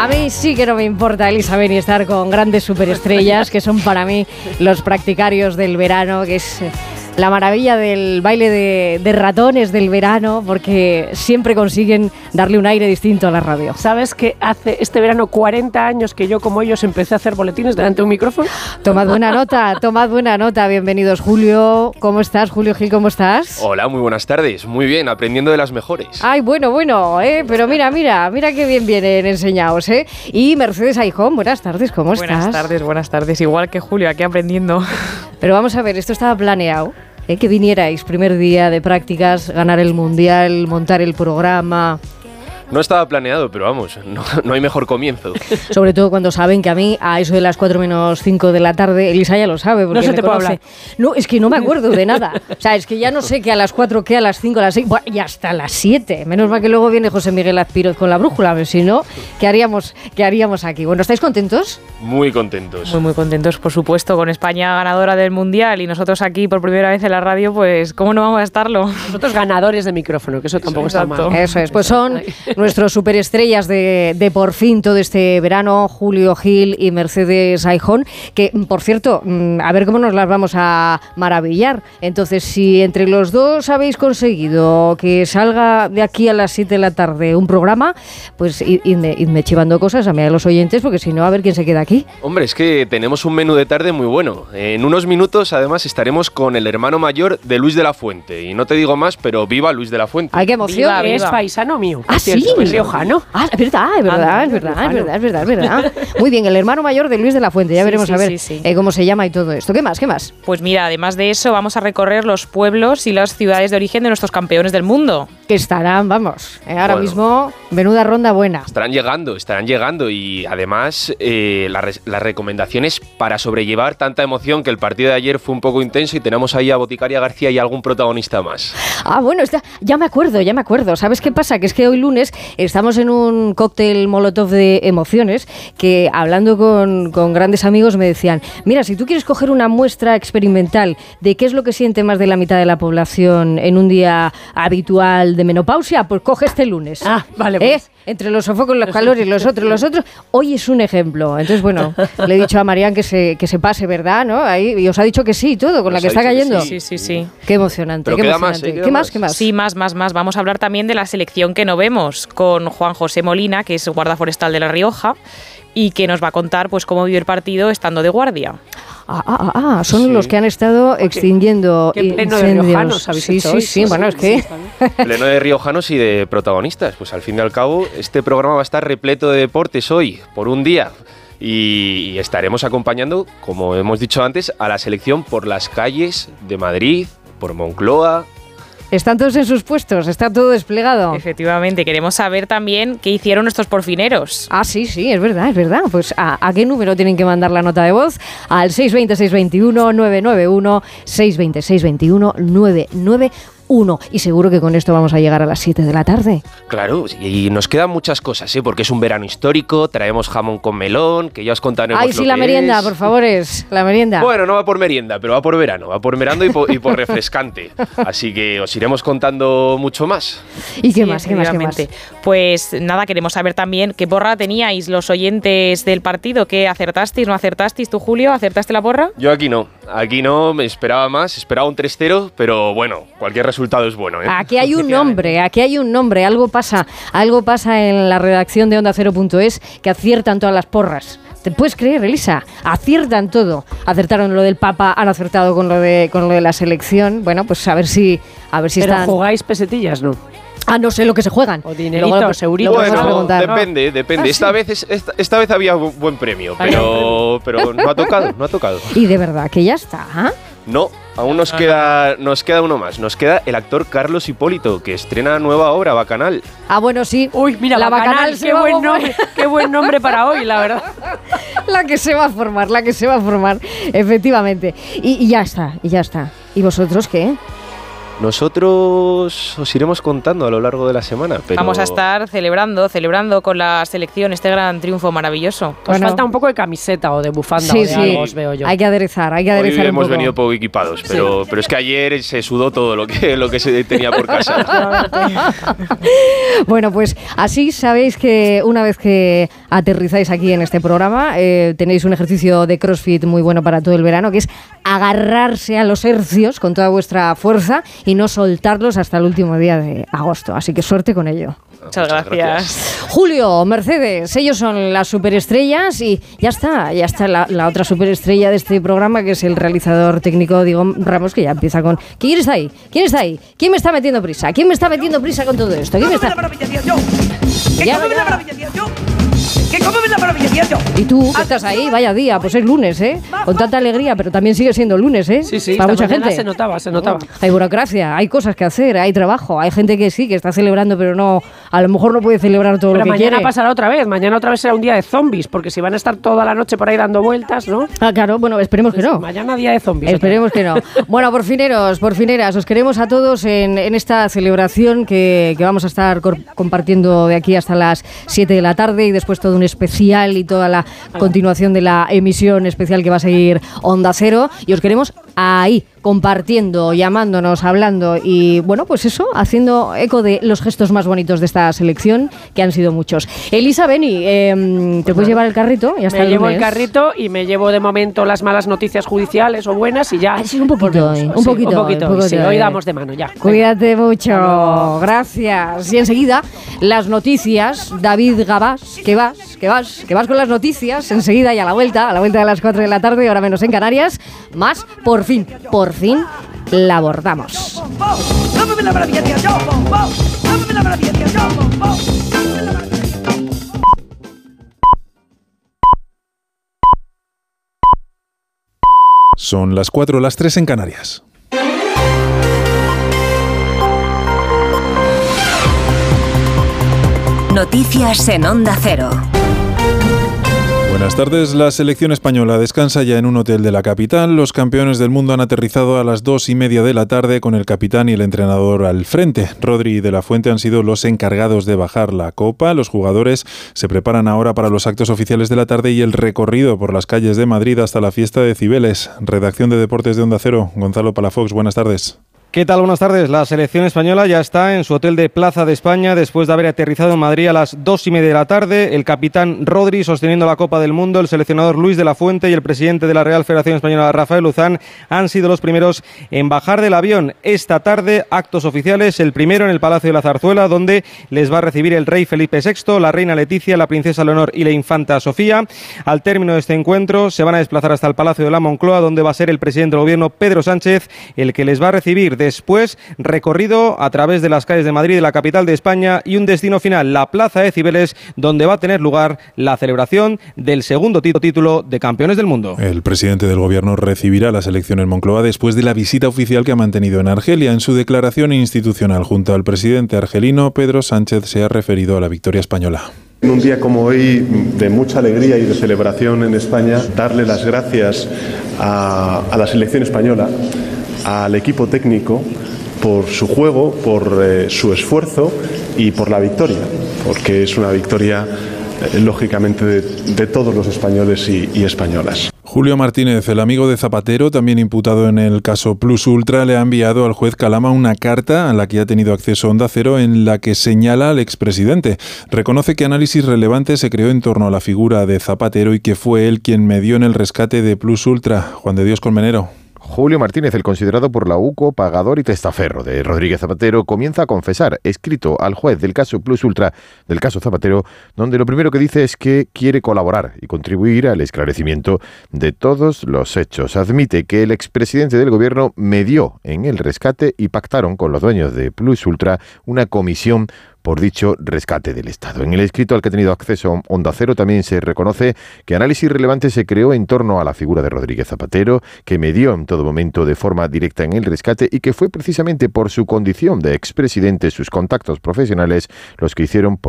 A mí sí que no me importa, Elisa Beni, estar con grandes superestrellas que son para mí los practicarios del verano, que es la maravilla del baile de ratones del verano, porque siempre consiguen darle un aire distinto a la radio. ¿Sabes que hace este verano 40 años que yo, como ellos, empecé a hacer boletines delante de un micrófono? Tomad buena nota. Bienvenidos, Julio. ¿Cómo estás, Julio Gil? ¿Cómo estás? Hola, muy buenas tardes. Muy bien, aprendiendo de las mejores. Ay, bueno, pero mira qué bien vienen enseñados, ¿eh? Y Mercedes Aijón, buenas tardes, ¿cómo estás? Buenas tardes. Igual que Julio, aquí aprendiendo. Pero vamos a ver, esto estaba planeado, que vinierais primer día de prácticas, ganar el mundial, montar el programa. No estaba planeado, pero vamos, no hay mejor comienzo. Sobre todo cuando saben que a mí, a eso de las 4 menos 5 de la tarde, Elisa ya lo sabe, porque no se me te conoce. puede hablar. No, es que no me acuerdo de nada. O sea, es que ya no sé qué a las 4, qué a las 5, a las 6, y hasta las 7. Menos mal que luego viene José Miguel Azpiroz con la brújula, pero si no, ¿qué haríamos aquí? Bueno, ¿estáis contentos? Muy contentos. Muy contentos, por supuesto, con España ganadora del Mundial y nosotros aquí por primera vez en la radio, pues ¿cómo no vamos a estarlo? Nosotros ganadores de micrófono, que eso tampoco está mal. Eso es, pues son nuestros superestrellas de por fin todo este verano, Julio Gil y Mercedes Aijón, que por cierto, a ver cómo nos las vamos a maravillar. Entonces, si entre los dos habéis conseguido que salga de aquí a las 7 de la tarde un programa, pues idme chivando cosas a mí a los oyentes, porque si no, a ver quién se queda aquí. Hombre, es que tenemos un menú de tarde muy bueno. En unos minutos, además, estaremos con el hermano mayor de Luis de la Fuente. Y no te digo más, pero viva Luis de la Fuente. ¡Ay, qué emoción! Viva. Es paisano mío. ¿Ah, sí? Es riojano. Ah, es verdad. Muy bien, el hermano mayor de Luis de la Fuente. Ya veremos a ver cómo se llama y todo esto. ¿Qué más? Pues mira, además de eso, vamos a recorrer los pueblos y las ciudades de origen de nuestros campeones del mundo. Que estarán, ahora mismo, menuda ronda buena. Estarán llegando y además las recomendaciones para sobrellevar tanta emoción, que el partido de ayer fue un poco intenso y tenemos ahí a Boticaria García y algún protagonista más. Ah, bueno, ya me acuerdo. ¿Sabes qué pasa? Que es que hoy lunes estamos en un cóctel molotov de emociones, que hablando con grandes amigos me decían, mira, si tú quieres coger una muestra experimental de qué es lo que siente más de la mitad de la población en un día habitual de menopausia, pues coge este lunes. Ah, vale, pues. Entre los sofocos, los calores, los otros, hoy es un ejemplo. Entonces, bueno, le he dicho a Marián que se pase, ¿verdad? ¿No? Ahí, y os ha dicho que sí, todo, con la que está cayendo. Sí. Qué emocionante. Pero queda más, ¿Qué más? Sí, más. Vamos a hablar también de la selección que no vemos, con Juan José Molina, que es guarda forestal de La Rioja, y que nos va a contar pues cómo vive el partido estando de guardia. Son los que han estado extinguiendo ¿Qué pleno incendios. de riojanos habéis hecho hoy? Sí, bueno, es que... Pleno de riojanos y de protagonistas. Pues al fin y al cabo, este programa va a estar repleto de deportes hoy, por un día. Y estaremos acompañando, como hemos dicho antes, a la selección por las calles de Madrid, por Moncloa. Están todos en sus puestos, está todo desplegado. Efectivamente, queremos saber también qué hicieron nuestros porfineros. Ah, sí, es verdad. Pues ¿a qué número tienen que mandar la nota de voz? Al 620-621-991, 620-621-991. Y seguro que con esto vamos a llegar a las 7 de la tarde. Claro, y nos quedan muchas cosas, porque es un verano histórico, traemos jamón con melón, que ya os contaremos. Ay, sí, la merienda, por favor, la merienda. Bueno, no va por merienda, pero va por verano y por refrescante. Así que os iremos contando mucho más. ¿Y qué más? Pues nada, queremos saber también qué porra teníais los oyentes del partido, qué acertasteis, no acertasteis. ¿Tú, Julio, acertaste la porra? Yo aquí no, me esperaba más, esperaba un 3-0, pero bueno, cualquier resultado es bueno. Aquí hay un nombre, algo pasa en la redacción de OndaCero.es que aciertan todas las porras. ¿Te puedes creer, Elisa? Aciertan todo. Acertaron lo del Papa, han acertado con lo de la selección. Bueno, pues a ver si Pero están... ¿jugáis pesetillas, no? Ah, no sé lo que se juegan. O dineritos, euritos. Bueno, depende. Esta vez había buen premio, pero no ha tocado. Y de verdad que ya está, ¿ah? No, aún nos queda uno más. Nos queda el actor Carlos Hipólito, que estrena nueva obra, Bacanal. Ah, bueno, sí. Uy, mira, la Bacanal, qué buen nombre para hoy, la verdad. La que se va a formar, efectivamente. Y ya está. ¿Y vosotros qué? Nosotros os iremos contando a lo largo de la semana. Pero... Vamos a estar celebrando con la selección este gran triunfo maravilloso. Os falta un poco de camiseta o de bufanda o de algo, os veo yo. Hay que aderezar Hoy un hemos poco. venido poco equipados, pero es que ayer se sudó todo lo que se tenía por casa. Bueno, pues así sabéis que una vez que aterrizáis aquí en este programa. Tenéis un ejercicio de CrossFit muy bueno para todo el verano, que es agarrarse a los hercios con toda vuestra fuerza y no soltarlos hasta el último día de agosto. Así que suerte con ello. Muchas gracias. Julio, Mercedes, ellos son las superestrellas y ya está la otra superestrella de este programa, que es el realizador técnico Diego Ramos, que ya empieza con... ¿Quién está ahí? ¿Quién está ahí? ¿Quién me está metiendo prisa? ¿Quién me está metiendo prisa con todo esto? ¿Quién me está...? Y tú, que estás ahí, vaya día, pues es lunes, ¿eh? Con tanta alegría, pero también sigue siendo lunes, ¿eh? Sí, para mucha gente. se notaba. Hay burocracia, hay cosas que hacer, hay trabajo, hay gente que sí, que está celebrando, pero no, a lo mejor no puede celebrar todo lo que quiere. Mañana pasará otra vez, mañana otra vez será un día de zombies, porque si van a estar toda la noche por ahí dando vueltas, ¿no? Ah, claro, bueno, esperemos que no. Mañana día de zombies. Esperemos que no. Bueno, porfineras, os queremos a todos en esta celebración que vamos a estar compartiendo de aquí hasta las 7 de la tarde y después todo un especial y toda la continuación de la emisión especial que va a seguir Onda Cero, y os queremos ahí, compartiendo, llamándonos, hablando y, bueno, pues eso, haciendo eco de los gestos más bonitos de esta selección, que han sido muchos. Elisa, Beni, ¿te puedes llevar el carrito? Ya está. Me llevo el carrito y me llevo de momento las malas noticias judiciales o buenas y ya. Sí, un poquito. Sí, hoy damos de mano, ya. Cuídate mucho. Gracias. Y enseguida, las noticias. David Gabás, que vas con las noticias. Enseguida y a la vuelta de las 4 de la tarde, hora menos en Canarias. Más, por fin la abordamos. Son las 4, las 3 en Canarias. Noticias en Onda Cero. Buenas tardes. La selección española descansa ya en un hotel de la capital. Los campeones del mundo han aterrizado a las 2:30 de la tarde con el capitán y el entrenador al frente. Rodri y De la Fuente han sido los encargados de bajar la copa. Los jugadores se preparan ahora para los actos oficiales de la tarde y el recorrido por las calles de Madrid hasta la fiesta de Cibeles. Redacción de Deportes de Onda Cero. Gonzalo Palafox, buenas tardes. ¿Qué tal? Buenas tardes. La selección española ya está en su hotel de Plaza de España después de haber aterrizado en Madrid a las 2:30 de la tarde. El capitán Rodri sosteniendo la Copa del Mundo, el seleccionador Luis de la Fuente y el presidente de la Real Federación Española, Rafael Luzán, han sido los primeros en bajar del avión. Esta tarde, actos oficiales, el primero en el Palacio de la Zarzuela, donde les va a recibir el rey Felipe VI, la reina Leticia, la princesa Leonor y la infanta Sofía. Al término de este encuentro, se van a desplazar hasta el Palacio de la Moncloa, donde va a ser el presidente del gobierno, Pedro Sánchez, el que les va a recibir. Después, recorrido a través de las calles de Madrid, de la capital de España, y un destino final, la Plaza de Cibeles, donde va a tener lugar la celebración del segundo título de campeones del mundo. El presidente del gobierno recibirá a la selección en Moncloa después de la visita oficial que ha mantenido en Argelia. En su declaración institucional junto al presidente argelino, Pedro Sánchez se ha referido a la victoria española. En un día como hoy, de mucha alegría y de celebración en España, darle las gracias a la selección española, al equipo técnico, por su juego, por su esfuerzo y por la victoria, porque es una victoria, lógicamente, de todos los españoles y españolas. Julio Martínez, el amigo de Zapatero, también imputado en el caso Plus Ultra, le ha enviado al juez Calama una carta a la que ha tenido acceso Onda Cero, en la que señala al expresidente. Reconoce que Análisis Relevante se creó en torno a la figura de Zapatero y que fue él quien medió en el rescate de Plus Ultra. Juan de Dios Colmenero. Julio Martínez, el considerado por la UCO pagador y testaferro de Rodríguez Zapatero, comienza a confesar, escrito al juez del caso Plus Ultra, del caso Zapatero, donde lo primero que dice es que quiere colaborar y contribuir al esclarecimiento de todos los hechos. Admite que el expresidente del gobierno medió en el rescate y pactaron con los dueños de Plus Ultra una comisión por dicho rescate del Estado. En el escrito al que ha tenido acceso Onda Cero también se reconoce que Análisis Relevante se creó en torno a la figura de Rodríguez Zapatero, que medió en todo momento de forma directa en el rescate y que fue precisamente por su condición de expresidente, sus contactos profesionales, los que hicieron posible